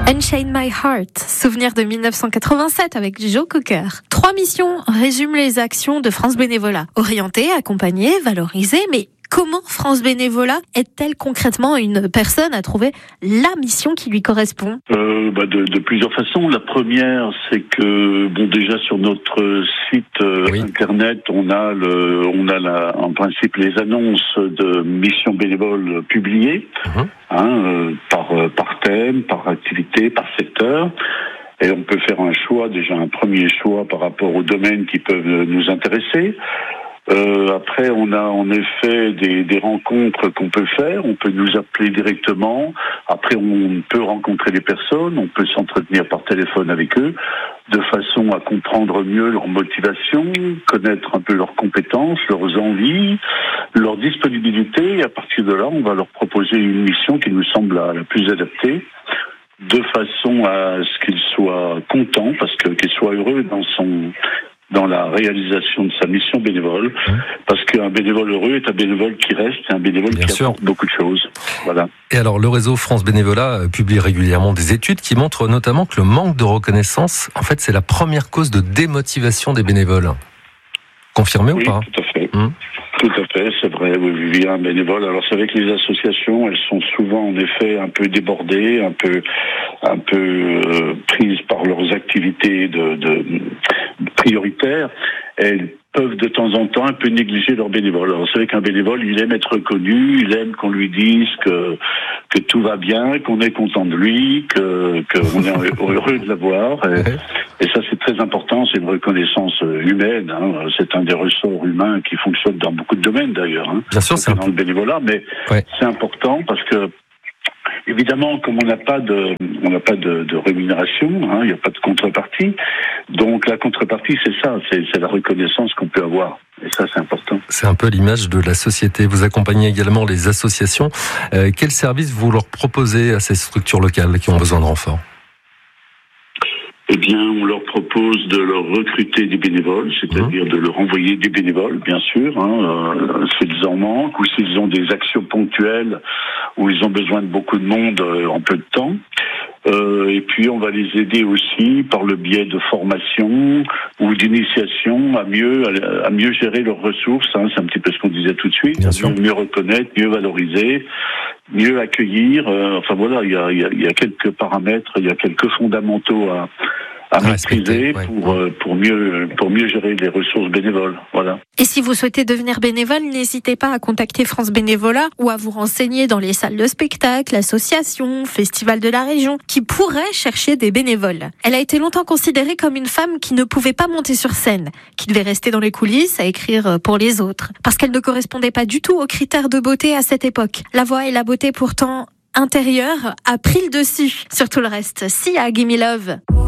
Unchain My Heart, souvenir de 1987 avec Joe Cocker. 3 missions résument les actions de France Bénévolat. Orienter, accompagner, valoriser, mais comment France Bénévolat aide-t-elle concrètement une personne à trouver la mission qui lui correspond ? De plusieurs façons. La première, c'est que déjà sur notre site internet, on a en principe les annonces de missions bénévoles publiées, par thème, par activité, par secteur. Et on peut faire un premier choix par rapport aux domaines qui peuvent nous intéresser. Après, on a en effet des rencontres qu'on peut faire. On peut nous appeler directement. Après, on peut rencontrer les personnes. On peut s'entretenir par téléphone avec eux, de façon à comprendre mieux leur motivation, connaître un peu leurs compétences, leurs envies, leur disponibilité. Et à partir de là, on va leur proposer une mission qui nous semble la plus adaptée, de façon à ce qu'ils soient contents, qu'il soit heureux dans la réalisation de sa mission bénévole, parce qu'un bénévole heureux est un bénévole qui reste, un bénévole qui apporte beaucoup de choses. Voilà. Et alors, le réseau France Bénévolat publie régulièrement des études qui montrent notamment que le manque de reconnaissance, en fait, c'est la première cause de démotivation des bénévoles. Confirmé ou pas ? Tout à fait. Tout à fait, c'est vrai, oui, un bénévole. Alors c'est vrai que les associations, elles sont souvent en effet un peu débordées, un peu prises par leurs activités de prioritaires. Elles peuvent de temps en temps un peu négliger leurs bénévoles. Alors c'est vrai qu'un bénévole, il aime être reconnu, il aime qu'on lui dise que tout va bien, qu'on est content de lui, qu'on est heureux de l'avoir. Et ça, c'est très important, c'est une reconnaissance humaine. C'est un des ressorts humains qui fonctionne dans beaucoup de domaines d'ailleurs. Bien sûr, c'est dans le bénévolat, mais c'est important parce que évidemment, comme on n'a pas de rémunération, il n'y a pas de contrepartie. Donc la contrepartie, c'est ça, c'est la reconnaissance qu'on peut avoir. Et ça, c'est important. C'est un peu l'image de la société. Vous accompagnez également les associations. Quels services vous leur proposez à ces structures locales qui ont besoin de renfort ? Eh bien, on leur propose de leur recruter des bénévoles, c'est-à-dire de leur envoyer des bénévoles, bien sûr, s'ils en manquent, ou s'ils ont des actions ponctuelles où ils ont besoin de beaucoup de monde en peu de temps. Et puis, on va les aider aussi par le biais de formation ou d'initiation à mieux gérer leurs ressources. C'est un petit peu ce qu'on disait tout de suite. Mieux reconnaître, mieux valoriser, mieux accueillir. Il y a quelques paramètres, il y a quelques fondamentaux à maîtriser pour mieux gérer les ressources bénévoles. Voilà. Et si vous souhaitez devenir bénévole, n'hésitez pas à contacter France Bénévolat ou à vous renseigner dans les salles de spectacle, associations, festivals de la région qui pourraient chercher des bénévoles. Elle a été longtemps considérée comme une femme qui ne pouvait pas monter sur scène, qui devait rester dans les coulisses à écrire pour les autres, parce qu'elle ne correspondait pas du tout aux critères de beauté à cette époque. La voix et la beauté pourtant intérieure a pris le dessus sur tout le reste. Sia, Gimme Love.